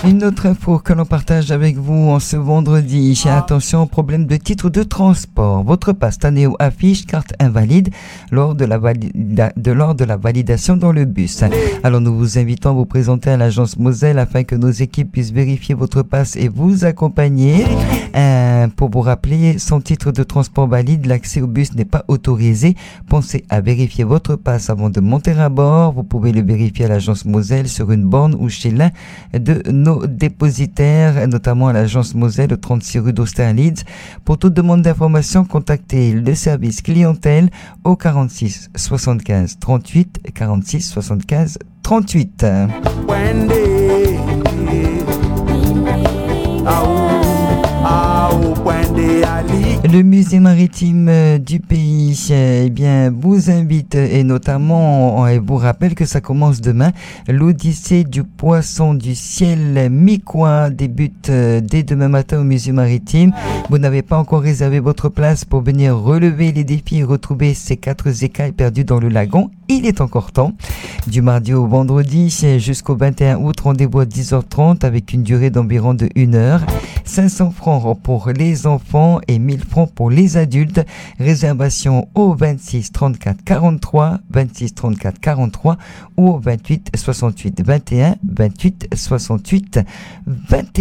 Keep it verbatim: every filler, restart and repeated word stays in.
Une autre info que l'on partage avec vous en ce vendredi. Attention, problème de titre de transport. Votre passe Tanéo affiche carte invalide lors de la, valida- de, lors de la validation dans le bus. Alors nous vous invitons à vous présenter à l'agence Moselle afin que nos équipes puissent vérifier votre passe et vous accompagner. Euh, pour vous rappeler, sans titre de transport valide, l'accès au bus n'est pas autorisé. Pensez à vérifier votre passe avant de monter à bord. Vous pouvez le vérifier à l'agence Moselle sur une borne ou chez l'un de nos dépositaires, notamment à l'agence Moselle au trente-six rue d'Austerlitz. Pour toute demande d'information, contactez le service clientèle au quarante-six soixante-quinze trente-huit, quarante-six soixante-quinze trente-huit. Le musée maritime du pays eh bien, vous invite et notamment et vous rappelle que ça commence demain. L'Odyssée du poisson du ciel micois débute dès demain matin au musée maritime. Vous n'avez pas encore réservé votre place pour venir relever les défis et retrouver ces quatre écailles perdues dans le lagon. Il est encore temps. Du mardi au vendredi jusqu'au vingt et un août, rendez-vous à dix heures trente avec une durée d'environ de une heure. cinq cents francs pour les enfants et mille francs pour les adultes. Réservation au vingt-six trente-quatre quarante-trois, vingt-six trente-quatre quarante-trois ou au vingt-huit soixante-huit vingt et un, vingt-huit soixante-huit vingt et un.